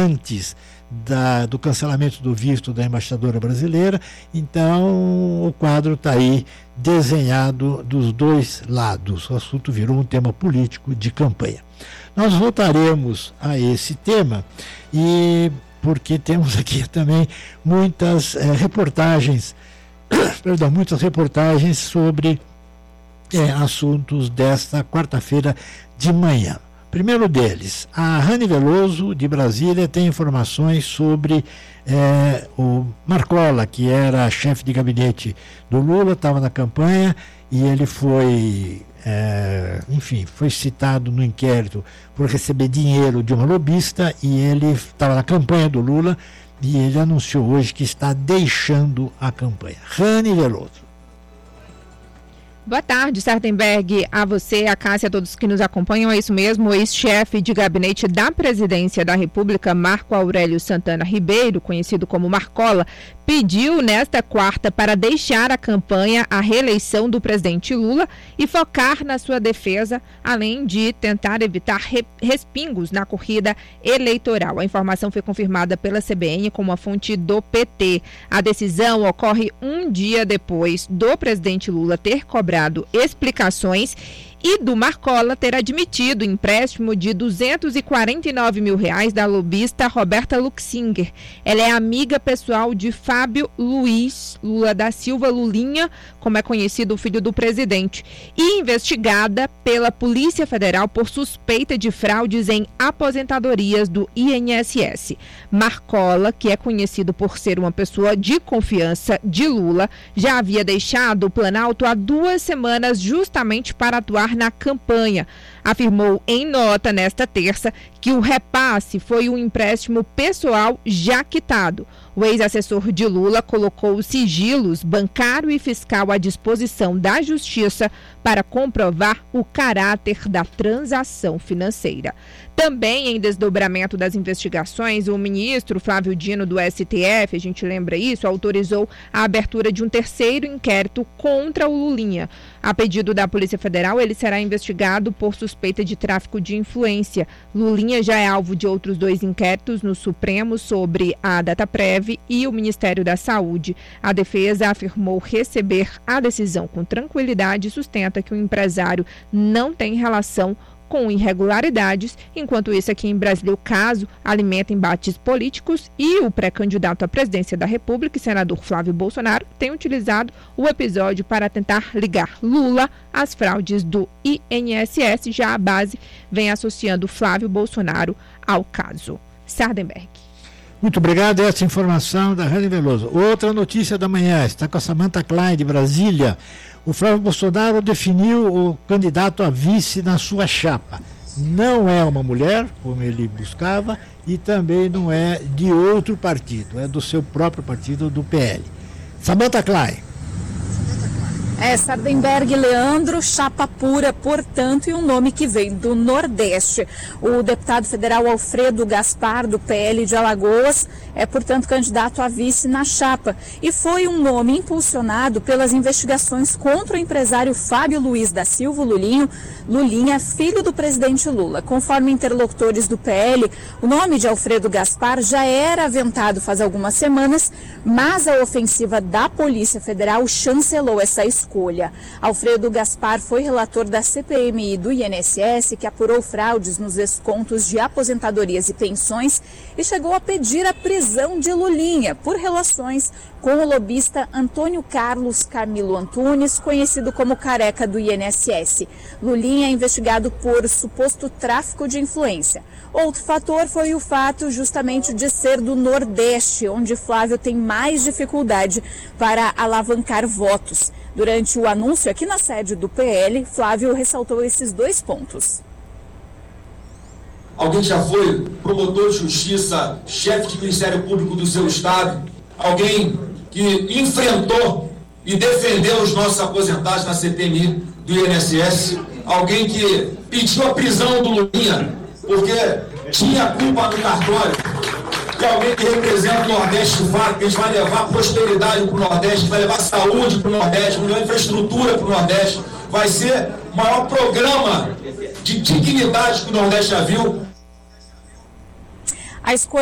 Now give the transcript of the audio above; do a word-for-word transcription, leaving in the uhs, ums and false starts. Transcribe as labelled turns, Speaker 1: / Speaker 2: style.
Speaker 1: antes da, do cancelamento do visto da embaixadora brasileira. Então o quadro está aí desenhado dos dois lados. O assunto virou um tema político de campanha. Nós voltaremos a esse tema, e porque temos aqui também muitas é, reportagens, perdão, muitas reportagens sobre é, assuntos desta quarta-feira de manhã. Primeiro deles, a Rani Veloso, de Brasília, tem informações sobre é, o Marcola, que era chefe de gabinete do Lula, estava na campanha e ele foi, é, enfim, foi citado no inquérito por receber dinheiro de uma lobista, e ele estava na campanha do Lula e ele anunciou hoje que está deixando a campanha. Rani Veloso.
Speaker 2: Boa tarde, Sardenberg, a você, a Cássia, a todos que nos acompanham. É isso mesmo, o ex-chefe de gabinete da Presidência da República, Marco Aurélio Santana Ribeiro, conhecido como Marcola, pediu nesta quarta para deixar a campanha à reeleição do presidente Lula e focar na sua defesa, além de tentar evitar re- respingos na corrida eleitoral. A informação foi confirmada pela C B N com uma fonte do P T. A decisão ocorre um dia depois do presidente Lula ter cobrado explicações e do Marcola ter admitido empréstimo de duzentos e quarenta e nove mil reais da lobista Roberta Luxinger. Ela é amiga pessoal de Fábio Luiz Lula da Silva Lulinha, como é conhecido o filho do presidente, e investigada pela Polícia Federal por suspeita de fraudes em aposentadorias do I N S S. Marcola, que é conhecido por ser uma pessoa de confiança de Lula, já havia deixado o Planalto há duas semanas justamente para atuar na campanha. Afirmou em nota nesta terça que o repasse foi um empréstimo pessoal já quitado. O ex-assessor de Lula colocou os sigilos bancário e fiscal à disposição da Justiça para comprovar o caráter da transação financeira. Também em desdobramento das investigações, o ministro Flávio Dino do S T F, a gente lembra isso, autorizou a abertura de um terceiro inquérito contra o Lulinha. A pedido da Polícia Federal, ele será investigado por suspeita de tráfico de influência. Lulinha já é alvo de outros dois inquéritos no Supremo sobre a Dataprev e o Ministério da Saúde. A defesa afirmou receber a decisão com tranquilidade e sustenta que o empresário não tem relação com irregularidades. Enquanto isso, aqui em Brasília, o caso alimenta embates políticos e o pré-candidato à presidência da República, senador Flávio Bolsonaro, tem utilizado o episódio para tentar ligar Lula às fraudes do I N S S. Já a base vem associando Flávio Bolsonaro ao caso. Sardenberg.
Speaker 1: Muito obrigado, essa informação da Rani Veloso. Outra notícia da manhã, está com a Samantha Klein, de Brasília. O Flávio Bolsonaro definiu o candidato a vice na sua chapa. Não é uma mulher, como ele buscava, e também não é de outro partido, é do seu próprio partido, do P L. Samantha Klein.
Speaker 3: É, Sardenberg, Leandro, chapa pura, portanto, e um nome que vem do Nordeste. O deputado federal Alfredo Gaspar, do P L de Alagoas, é, portanto, candidato a vice na chapa. E foi um nome impulsionado pelas investigações contra o empresário Fábio Luiz da Silva Lulinho, Lulinha, filho do presidente Lula. Conforme interlocutores do P L, o nome de Alfredo Gaspar já era aventado faz algumas semanas, mas a ofensiva da Polícia Federal chancelou essa escolha. Escolha. Alfredo Gaspar foi relator da C P M I do I N S S, que apurou fraudes nos descontos de aposentadorias e pensões e chegou a pedir a prisão de Lulinha por relações com o lobista Antônio Carlos Camilo Antunes, conhecido como Careca do I N S S. Lulinha é investigado por suposto tráfico de influência. Outro fator foi o fato justamente de ser do Nordeste, onde Flávio tem mais dificuldade para alavancar votos. Durante o anúncio aqui na sede do P L, Flávio ressaltou esses dois pontos.
Speaker 4: Alguém já foi promotor de justiça, chefe de Ministério Público do seu estado? Alguém que enfrentou e defendeu os nossos aposentados na C P M I do I N S S? Alguém que pediu a prisão do Lulinha porque tinha culpa no cartório? Que alguém que representa o Nordeste de fato, que a gente vai levar prosperidade para o Nordeste, vai levar saúde para o Nordeste, vai levar infraestrutura para o Nordeste, vai ser o maior programa de dignidade que o Nordeste já viu.
Speaker 3: A escolha